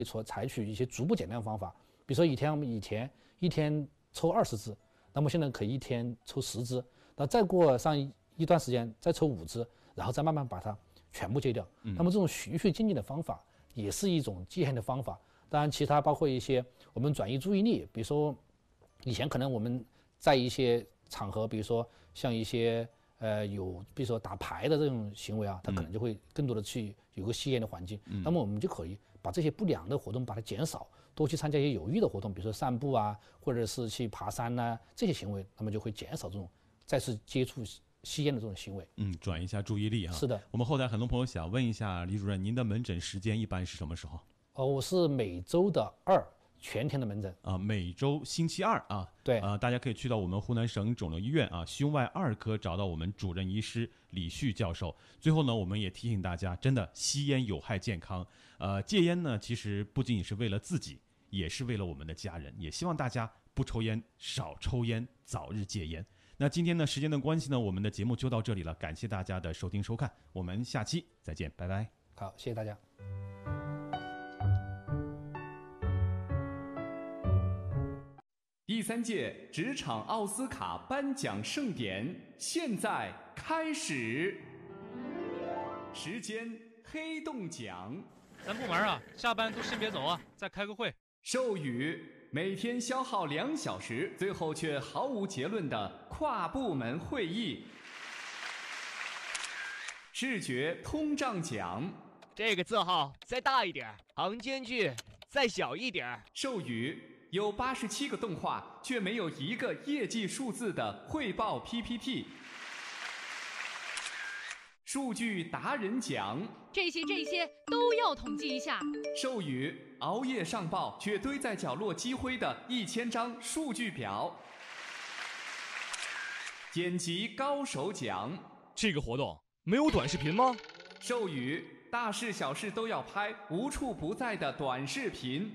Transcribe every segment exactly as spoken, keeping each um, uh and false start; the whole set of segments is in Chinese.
说采取一些逐步减量方法，比如说以前我们以前一天抽二十支，那么现在可以一天抽十支，那再过上一段时间再抽五支，然后再慢慢把它全部戒掉。嗯、那么这种循序渐进的方法也是一种戒烟的方法。当然，其他包括一些我们转移注意力，比如说以前可能我们在一些场合，比如说像一些呃有比如说打牌的这种行为啊，它可能就会更多的去有个吸烟的环境。嗯、那么我们就可以把这些不良的活动把它减少，多去参加一些有益的活动，比如说散步啊，或者是去爬山呐、啊，这些行为，那么就会减少这种再次接触吸烟的这种行为。 嗯，转移一下注意力啊。 是的。 我们后台很多朋友想问一下李主任，您的门诊时间一般是什么时候？ 哦，我是每周的二全天的门诊啊，每周星期二啊。 对啊，大家可以去到我们湖南省肿瘤医院啊胸外二科找到我们主任医师李旭教授。最后呢，我们也提醒大家，真的吸烟有害健康。呃，戒烟呢，其实不仅仅是为了自己，也是为了我们的家人。也希望大家不抽烟，少抽烟，早日戒烟。那今天呢，时间的关系呢，我们的节目就到这里了，感谢大家的收听收看，我们下期再见，拜拜。 好，谢谢大家。 第三届职场奥斯卡颁奖盛典现在开始，时间黑洞奖。 咱部门啊，下班都先别走啊，再开个会。 授予每天消耗两小时，最后却毫无结论的跨部门会议。视觉通胀奖。 这个字号再大一点，行间距再小一点。 授予有八十七个动画却没有一个业绩数字的汇报 P P T。数据达人奖。 这些这些都要统计一下。 授予熬夜上报却堆在角落积灰的一千张数据表。剪辑高手奖。 这个活动没有短视频吗？ 授予大事小事都要拍，无处不在的短视频。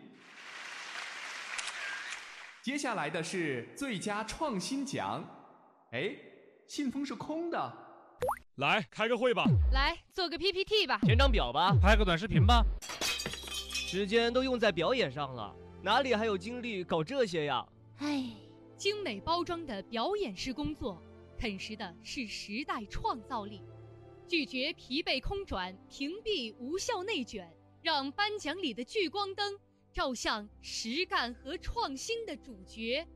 接下来的是最佳创新奖。哎，信封是空的。 来开个会吧， 来做个 P P T 吧， 填张表吧， 拍个短视频吧。 时间都用在表演上了，哪里还有精力搞这些呀？ 唉，精美包装的表演式工作，啃食的是时代创造力。拒绝疲惫空转，屏蔽无效内卷，让颁奖礼的聚光灯照向实干和创新的主角。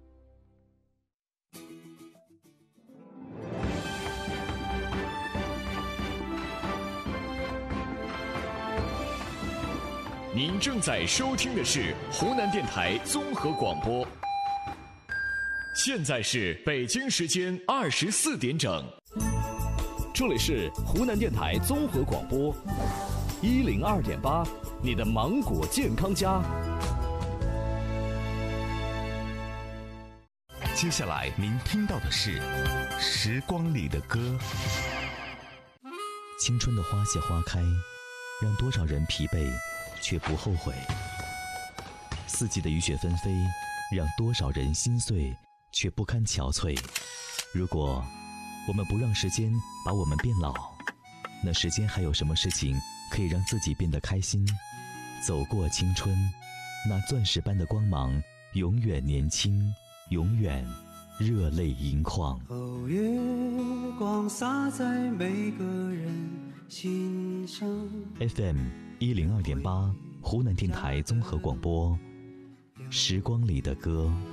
您正在收听的是湖南电台综合广播，现在是北京时间二十四点整。 这里是湖南电台综合广播一零二点八，你的芒果健康家。 接下来您听到的是《时光里的歌》。 青春的花谢花开，让多少人疲惫却不后悔；四季的雨雪纷飞，让多少人心碎却不堪憔悴。如果我们不让时间把我们变老，那时间还有什么事情可以让自己变得开心？走过青春，那钻石般的光芒永远年轻，永远热泪盈眶。 哦，月光洒在每个人心上。 F M 一零二点八，湖南电台综合广播，时光里的歌。